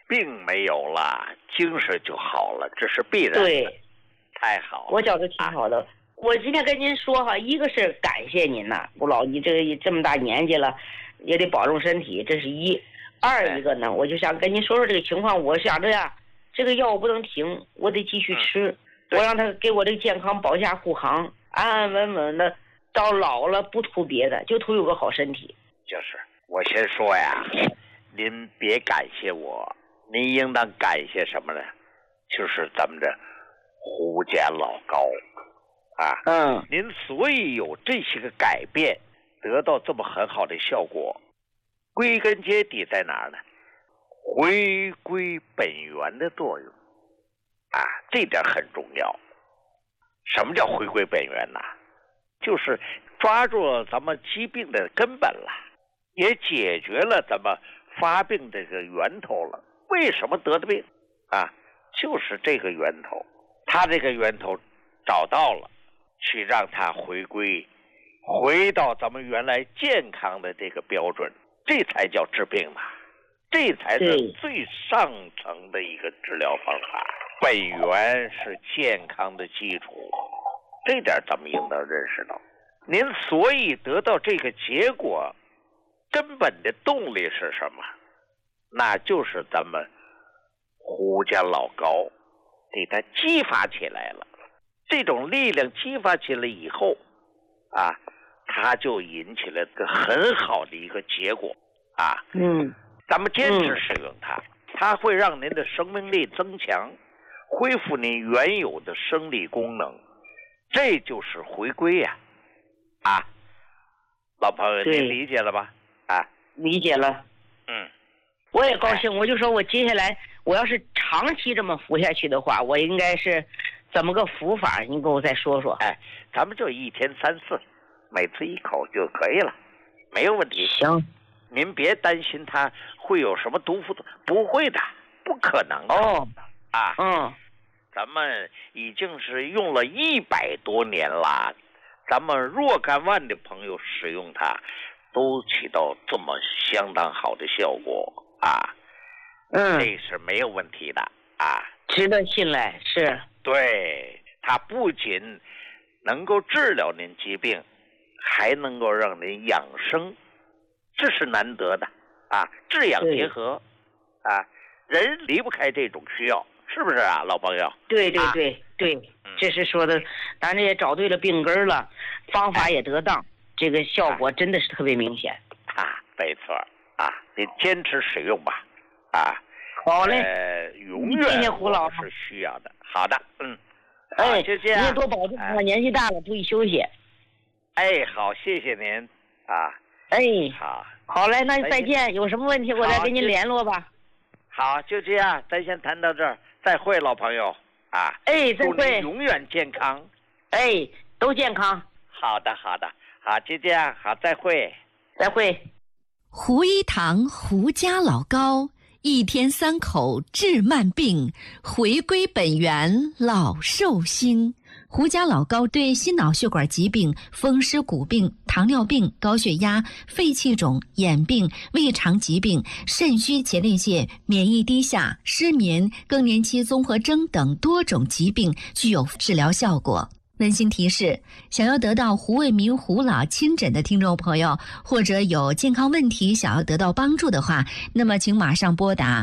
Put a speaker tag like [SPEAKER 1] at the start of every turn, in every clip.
[SPEAKER 1] 病没有了，精神就好了，这是必然的。
[SPEAKER 2] 对，
[SPEAKER 1] 太好了，
[SPEAKER 2] 我觉得挺好的。我今天跟您说哈，一个是感谢您呐，吴老，你这么大年纪了，也得保重身体，这是一。二一个呢，我就想跟您说说这个情况。我想着呀，这个药我不能停，我得继续吃。我让他给我这个健康保驾护航，安安稳稳的，到老了不图别的，就图有个好身体。
[SPEAKER 1] 就是我先说呀，您别感谢我，您应当感谢什么呢？就是咱们这胡家老高啊，您所以有这些个改变，得到这么很好的效果，归根结底在哪儿呢？回归本源的作用啊，这点很重要。什么叫回归本源呢？就是抓住了咱们疾病的根本了，也解决了咱们发病这个源头了。为什么得的病啊？就是这个源头，他这个源头找到了，去让它回到咱们原来健康的这个标准，这才叫治病嘛，这才是最上层的一个治疗方法。本源是健康的基础，这点咱们应当认识到。您所以得到这个结果，根本的动力是什么？那就是咱们胡家老高给他激发起来了。这种力量激发起来以后啊，它就引起了个很好的一个结果啊。咱们坚持使用它，它会让您的生命力增强，恢复您原有的生理功能，这就是回归呀！啊，老朋友，您理解了吧？啊，
[SPEAKER 2] 理解了。我也高兴。我就说我接下来我要是长期这么服下去的话，我应该是怎么个服法？您给我再说说。
[SPEAKER 1] 咱们就一天3次，每次1口就可以了，没有问题。
[SPEAKER 2] 行，
[SPEAKER 1] 您别担心它会有什么毒副作用，不会的，不可能的。咱们已经是用了100多年了，咱们若干万的朋友使用它，都起到这么相当好的效果啊。这是没有问题的啊，
[SPEAKER 2] 值得信赖。是，
[SPEAKER 1] 对，它不仅能够治疗您疾病，还能够让您养生，这是难得的啊，治养结合啊，人离不开这种需要，是不是啊，老朋友？
[SPEAKER 2] 对，这是说的，咱这也找对了病根了，方法也得当，这个效果真的是特别明显
[SPEAKER 1] 没错啊，你坚持使用吧啊。
[SPEAKER 2] 好嘞，
[SPEAKER 1] 永远
[SPEAKER 2] 谢谢胡老
[SPEAKER 1] 是需要的。好的，就这样。
[SPEAKER 2] 您也多保重啊，年纪大了注意休息。
[SPEAKER 1] 好，谢谢您啊。
[SPEAKER 2] 好嘞，那再见。有什么问题我再跟您联络吧。
[SPEAKER 1] 好，就这样，咱先谈到这儿，再会，老朋友啊。
[SPEAKER 2] 再会。
[SPEAKER 1] 祝您永远健康。
[SPEAKER 2] 都健康。
[SPEAKER 1] 好的，好，就这样，好，再会。
[SPEAKER 2] 再会。
[SPEAKER 3] 胡一堂胡家老高，1天3口治慢病，回归本源老寿星。胡家老高对心脑血管疾病、风湿骨病、糖尿病、高血压、肺气肿、眼病、胃肠疾病、肾虚前列腺、免疫低下、失眠、更年期综合征等多种疾病具有治疗效果。温馨提示：想要得到胡卫民胡老亲诊的听众朋友，或者有健康问题想要得到帮助的话，那么请马上拨打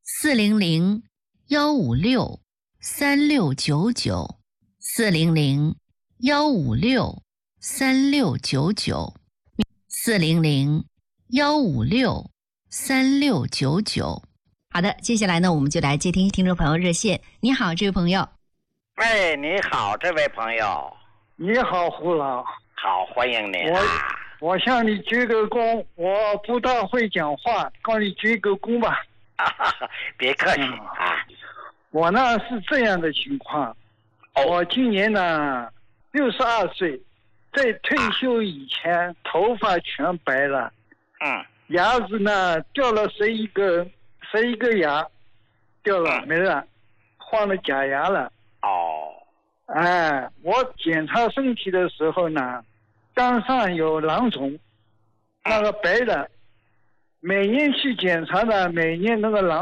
[SPEAKER 3] 400-156-3699 400-156-3699 400-156-3699。好的，接下来呢，我们就来接听听众朋友热线。你好，这位朋友。
[SPEAKER 1] 你好，这位朋友。
[SPEAKER 4] 你好，胡老。
[SPEAKER 1] 好，欢迎您。
[SPEAKER 4] 我向你鞠个躬，我不大会讲话，告你鞠个躬吧。
[SPEAKER 1] 别客气
[SPEAKER 4] 我呢是这样的情况，我今年呢62岁，在退休以前头发全白了，牙子呢掉了11个牙，掉了没了，换了假牙了。我检查身体的时候呢，肝上有囊肿，那个白的，每年去检查呢，每年那个囊